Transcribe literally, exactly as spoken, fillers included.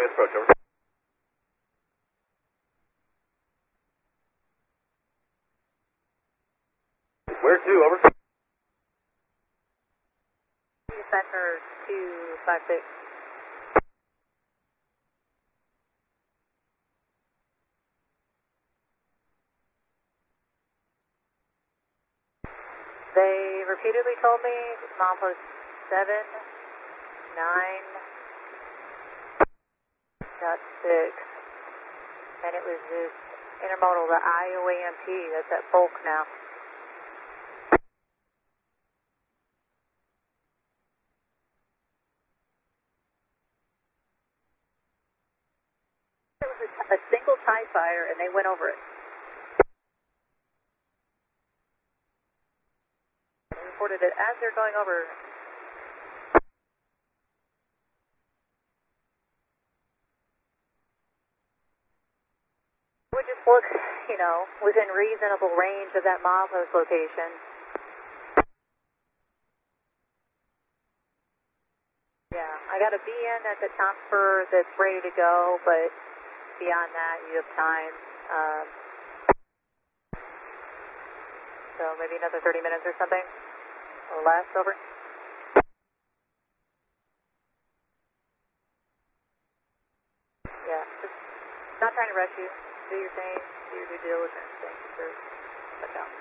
minutes approach, over. Where to, over? Center two five six. They repeatedly told me milepost seven nine dot six, and it was this intermodal, the I O A M P, that's at Polk now. It was a, a single TIE Fighter, and they went over it. They reported it as they're going over. We just look, you know, within reasonable range of that milepost location. Yeah, I got a B N at the top spur that's ready to go, but beyond that, you have time. Um, so maybe another thirty minutes or something, or less, over. Yeah, just not trying to rush you. Do your thing, do your due diligence, thank you for, for